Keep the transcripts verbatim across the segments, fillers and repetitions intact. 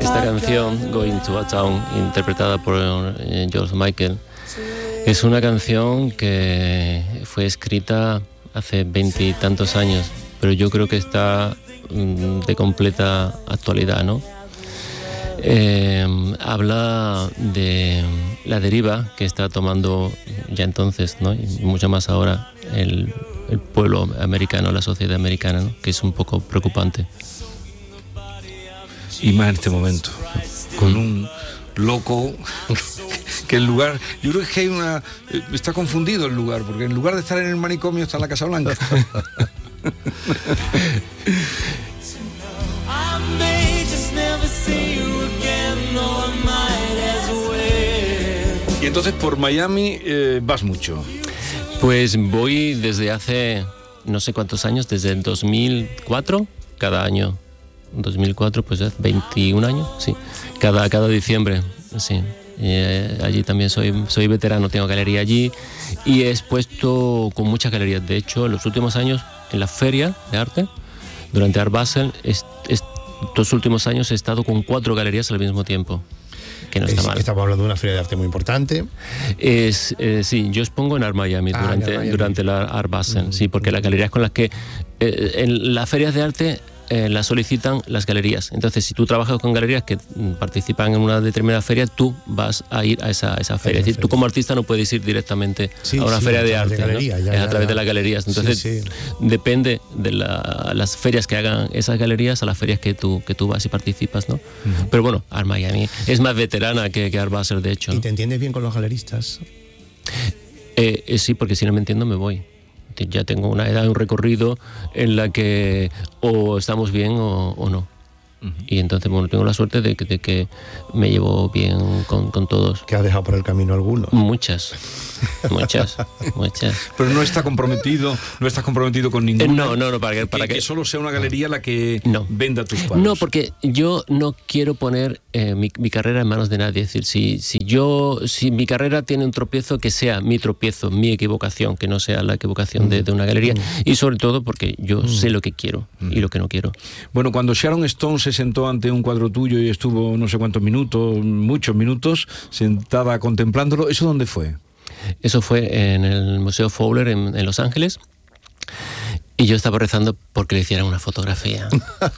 Esta canción, Going to a Town, interpretada por eh, George Michael, es una canción que fue escrita hace veintitantos años, pero yo creo que está mm, de completa actualidad, ¿no? Eh, habla de la deriva que está tomando ya entonces, ¿no? Y mucho más ahora el, el pueblo americano, la sociedad americana, ¿no? Que es un poco preocupante. Y más en este momento, con un loco que el lugar, yo creo que hay una, está confundido el lugar, porque en lugar de estar en el manicomio está en la Casa Blanca. Y entonces por Miami eh, vas mucho. Pues voy desde hace no sé cuántos años, desde el dos mil cuatro, cada año. dos mil cuatro, pues ya veintiún años, sí, cada, cada diciembre, sí. Y, eh, allí también soy, soy veterano, tengo galería allí y he expuesto con muchas galerías. De hecho, en los últimos años, en la feria de arte, durante Art Basel, est, estos últimos años he estado con cuatro galerías al mismo tiempo. Que no está es, mal. Estamos hablando de una feria de arte muy importante. Es, eh, sí, yo expongo en Art Miami ah, durante, Miami. durante la Art Basel, uh-huh. Sí, porque las galerías con las que eh, en las ferias de arte Eh, la solicitan las galerías. Entonces, si tú trabajas con galerías que participan en una determinada feria, tú vas a ir a esa, a esa feria. Es decir, tú como artista no puedes ir directamente sí, a una sí, feria de arte, de galería, ¿no? ya, ya, a través ya. de las galerías. Entonces, sí, sí. depende de la, las ferias que hagan esas galerías a las ferias que tú, que tú vas y participas, ¿no? Uh-huh. Pero bueno, Art Miami es más veterana que, que Art Basel, de hecho. ¿Y te entiendes bien con los galeristas? Eh, eh, sí, porque si no me entiendo me voy. Ya tengo una edad, un recorrido en la que o estamos bien o, o no. Uh-huh. Y entonces, bueno, tengo la suerte de que, de que me llevo bien con, con todos. ¿Que has dejado por el camino alguno? Muchas, muchas, muchas. Pero no está comprometido, no estás comprometido con ninguno. Eh, no, no, no, para que, para que, que... que solo sea una galería la que no. venda tus cuadros. No, porque yo no quiero poner eh, mi, mi carrera en manos de nadie. Es decir, si, si yo, si mi carrera tiene un tropiezo, que sea mi tropiezo, mi equivocación, que no sea la equivocación mm. de, de una galería. Mm. Y sobre todo porque yo mm. sé lo que quiero mm. y lo que no quiero. Bueno, cuando Sharon Stone se sentó ante un cuadro tuyo y estuvo no sé cuántos minutos, muchos minutos, sentada contemplándolo, ¿eso dónde fue? Eso fue en el Museo Fowler en, en Los Ángeles. Y yo estaba rezando porque le hicieran una fotografía.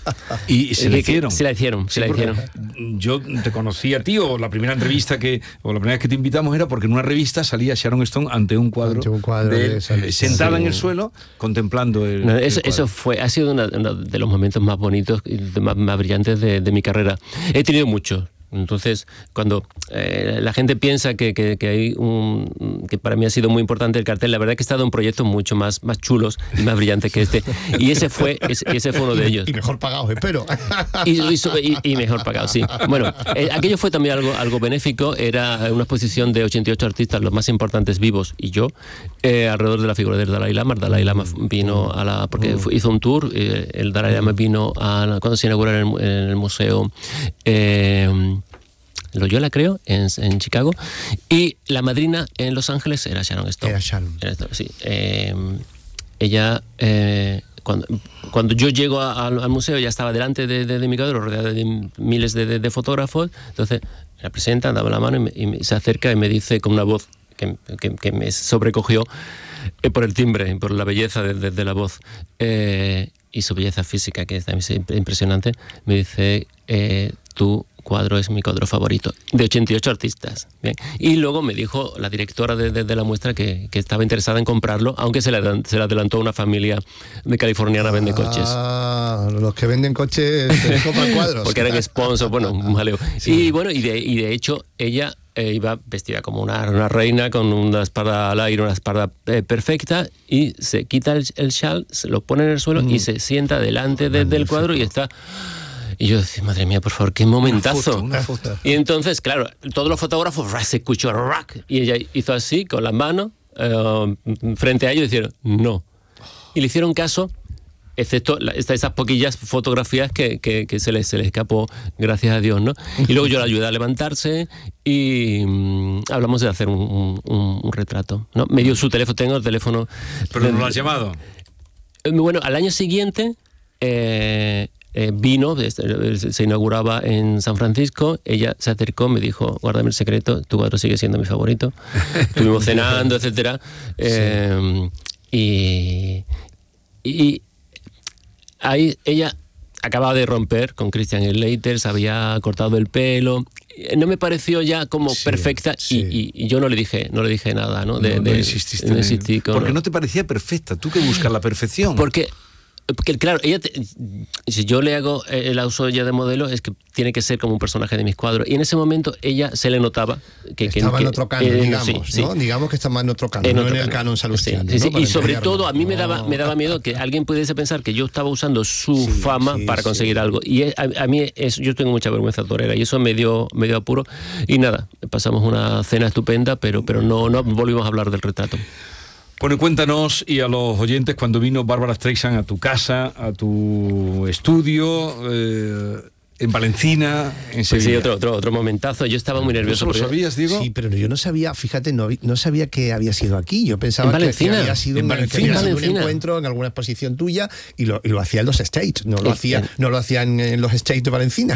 ¿Y se la hicieron? Se la hicieron, se sí, la hicieron. Yo te conocí a ti, o la primera entrevista que, o la primera vez que te invitamos era porque en una revista salía Sharon Stone ante un cuadro, ante un cuadro de, de él, sentada sí. en el suelo, contemplando el, no, eso, el eso fue, ha sido uno de los momentos más bonitos y más, más brillantes de, de mi carrera. He tenido muchos. Entonces, cuando eh, la gente piensa que, que, que hay un que para mí ha sido muy importante el cartel, la verdad es que he estado en proyectos mucho más, más chulos y más brillantes que este, y ese fue ese, ese fue uno de ellos. Y mejor pagados, espero. Y, y, y mejor pagados, sí. Bueno, eh, aquello fue también algo, algo benéfico, era una exposición de ochenta y ocho artistas, los más importantes vivos, y yo, eh, alrededor de la figura del Dalai Lama. El Dalai Lama vino a la, porque fue, hizo un tour, eh, el Dalai Lama vino a la, cuando se inauguró en el, en el museo eh, Loyola, creo, en, en Chicago, y la madrina en Los Ángeles era Sharon Stone. Era Sharon. Era, sí. Eh, ella, eh, cuando, cuando yo llego a, a, al museo, ya estaba delante de, de, de mi cuadro, rodeada de miles de, de, de fotógrafos. Entonces me la presenta, dame la mano y, me, y me, se acerca y me dice con una voz que, que, que me sobrecogió eh, por el timbre, por la belleza de, de, de la voz eh, y su belleza física, que es también impresionante. Me dice, eh, tú... cuadro es mi cuadro favorito, de ochenta y ocho artistas. Bien. Y luego me dijo la directora de, de, de la muestra que, que estaba interesada en comprarlo, aunque se le, se le adelantó una familia de californiana ah, vende coches. Los que venden coches compran cuadros. Porque eran sponsors, bueno, un jaleo. Sí. Y bueno, y de, y de hecho, ella eh, iba vestida como una, una reina, con una espada al aire, una espada eh, perfecta, y se quita el, el chal, se lo pone en el suelo mm. y se sienta delante de, del cuadro y está... Y yo decía, madre mía, por favor, qué momentazo. Una foto, una foto. Y entonces, claro, todos los fotógrafos se escuchó rock, y ella hizo así, con las manos, eh, frente a ellos, y dijeron, no. Y le hicieron caso, excepto la, esas poquillas fotografías que, que, que se, les, se les escapó, gracias a Dios, ¿no? Y luego yo la ayudé a levantarse y mmm, hablamos de hacer un, un, un retrato, ¿no? Me dio su teléfono, tengo el teléfono. ¿Pero no lo has llamado? Bueno, al año siguiente... Eh, eh, vino, se inauguraba en San Francisco, ella se acercó, me dijo, guárdame el secreto, tu cuadro sigue siendo mi favorito. Estuvimos cenando, etcétera. Eh, sí. y, y ahí ella acababa de romper con Christian Slater, se había cortado el pelo. No me pareció ya como sí, perfecta sí. Y, y, y yo no le dije no le dije nada, ¿no? De, no, de, no insististe. No insistí con, porque no te parecía perfecta. Tú que buscas la perfección. Porque Porque, claro, ella te, si yo le hago el uso ya de modelo, es que tiene que ser como un personaje de mis cuadros. Y en ese momento ella se le notaba que... Estaba que, en otro canon, eh, digamos, sí, sí. ¿no? Digamos que estaba en otro canon, en no otro en el canon, canon salustiano. Sí, sí, ¿no? sí. Y sobre entenderlo. todo, a mí me daba, no. me daba miedo que alguien pudiese pensar que yo estaba usando su sí, fama sí, para conseguir sí. algo. Y a, a mí, es, yo tengo mucha vergüenza torera y eso me dio, me dio apuro. Y nada, pasamos una cena estupenda, pero, pero no, no volvimos a hablar del retrato. Bueno, cuéntanos y a los oyentes cuando vino Bárbara Streisand a tu casa, a tu estudio, eh, en Valencina, en Sevilla. Pues sí, otro, otro, otro momentazo. Yo estaba muy nervioso. ¿No lo sabías, Diego? Sí, pero yo no sabía, fíjate, no, no sabía que había sido aquí. Yo pensaba ¿En Valencina? que había sido, ¿En un, Valencina? que había sido un Valencina. encuentro en alguna exposición tuya y lo, y lo hacía en los States, no lo Eh, hacía, eh. no lo hacían en los States de Valencina.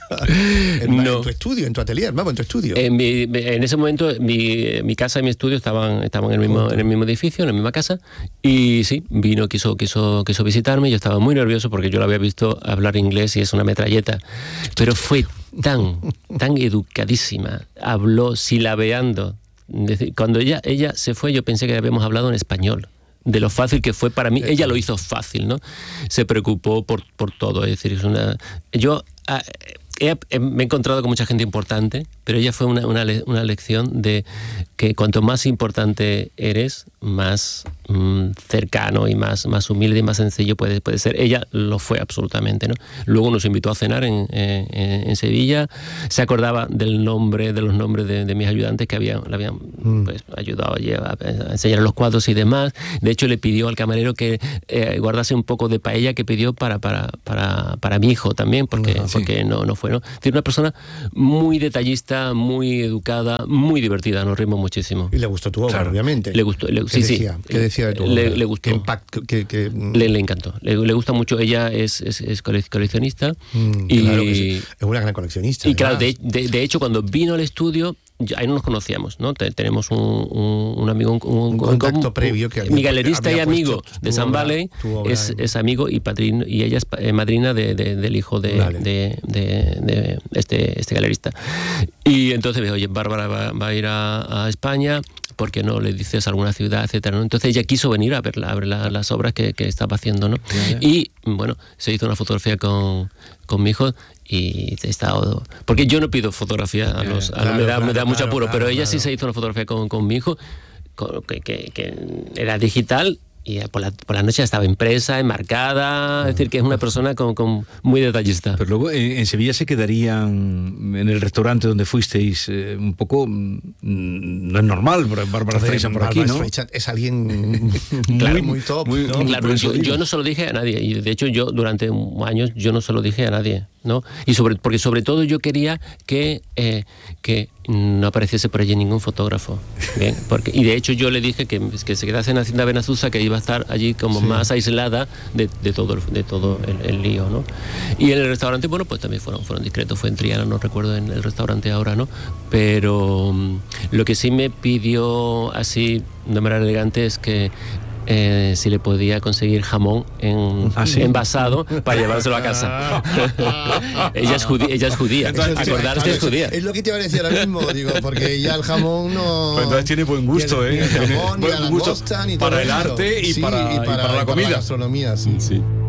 en, No. en tu estudio, en tu atelier, vamos, en tu estudio. En, mi, en ese momento mi, mi casa y mi estudio estaban, estaban en, el mismo, en el mismo edificio, en la misma casa, y sí, vino, quiso, quiso, quiso visitarme. Yo estaba muy nervioso porque yo lo había visto hablar inglés y es una metralleta, pero fue tan, tan educadísima, habló silabeando. Cuando ella, ella se fue, yo pensé que habíamos hablado en español, de lo fácil que fue para mí. Ella lo hizo fácil, ¿no? Se preocupó por, por todo, es decir, es una... Yo... Ah, He, he, me he encontrado con mucha gente importante, pero ella fue una, una, le, una lección de que cuanto más importante eres, más mmm, cercano y más, más humilde y más sencillo puede, puede ser. Ella lo fue absolutamente, ¿no? Luego nos invitó a cenar en, en, en Sevilla, se acordaba del nombre, de los nombres de, de mis ayudantes que habían, le habían mm. pues, ayudado a, a enseñar los cuadros y demás. De hecho, le pidió al camarero que eh, guardase un poco de paella que pidió para, para, para, para mi hijo también, porque, uh-huh, porque sí. no, no fue. ¿no? Es decir, una persona muy detallista, muy educada, muy divertida, nos rimos muchísimo. Y le gustó tu obra, claro. obviamente. Le gustó, le, ¿Qué sí, decía? sí. ¿Qué decía de tu le, obra? le gustó. ¿Qué impacto? ¿Qué, qué... Le, le encantó. Le, le gusta mucho. Ella es, es, es coleccionista. Mm, y, claro que sí. Es una gran coleccionista. Y claro, de, de, de hecho, cuando vino al estudio, ahí no nos conocíamos, ¿no? Tenemos un, un, un amigo, un, un, un contacto un, previo que había, mi galerista había y amigo de San obra, Valley es, en... es amigo y padrino, y ella es eh, madrina de, de, del hijo de, vale. de, de, de este, este galerista. Y entonces me dijo, oye, Bárbara va, va a ir a, a España, ¿por qué no le dices alguna ciudad, etcétera? ¿no? Entonces ella quiso venir a ver, a ver la, las obras que, que estaba haciendo, ¿no? Yeah. Y bueno, se hizo una fotografía con, con mi hijo. Y he estado... Porque yo no pido fotografía a los... A, claro, me da, claro, me da mucho apuro, claro, pero ella claro. sí se hizo una fotografía con, con mi hijo, con, que, que, que era digital, y por la, por la noche estaba impresa, enmarcada, es decir, que es una persona con, con muy detallista. Pero luego en, en Sevilla se quedarían en el restaurante donde fuisteis eh, un poco... No es normal, Bárbara Streisand por aquí, ¿no? Es alguien claro, muy, muy top. Muy, ¿no? Claro, yo, yo no se lo dije a nadie, y de hecho yo durante años yo no se lo dije a nadie, ¿no? Y sobre, porque sobre todo yo quería que, eh, que no apareciese por allí ningún fotógrafo, ¿bien? Porque, y de hecho yo le dije que, que se quedase en la Hacienda Benazúzar, que iba a estar allí como sí. más aislada de, de todo, el, de todo el, el lío, ¿no? Y en el restaurante, bueno, pues también fueron, fueron discretos, fue en Triana, no recuerdo en el restaurante ahora, ¿no? Pero um, lo que sí me pidió así de manera elegante es que Eh, si le podía conseguir jamón en, ¿Ah, sí? envasado para llevárselo a casa. ella, es judía, ella es judía. Entonces, acordarte que es judía. Es lo que te iba a decir ahora mismo, digo, porque ya el jamón no... Pues entonces tiene buen gusto, tiene, ¿eh? Ni el jamón, tiene ni la buen gusto langosta, ni para todo el eso. arte y, sí, para, y, para, y para la y comida. Para la gastronomía, sí. sí.